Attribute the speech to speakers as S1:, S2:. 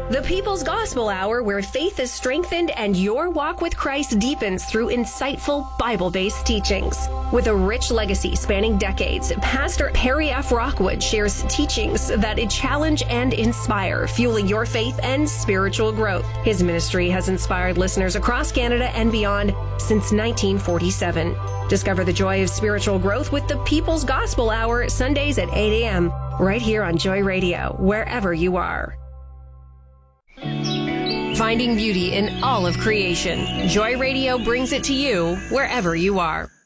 S1: The People's Gospel Hour, where faith is strengthened and your walk with Christ deepens through insightful Bible-based teachings. With a rich legacy spanning decades, Pastor Perry F. Rockwood shares teachings that challenge and inspire, fueling your faith and spiritual growth. His ministry has inspired listeners across Canada and beyond since 1947. Discover the joy of spiritual growth with the People's Gospel Hour, Sundays at 8 a.m., right here on Joy Radio, wherever you are. Finding beauty in all of creation. Joy Radio brings it to you wherever you are.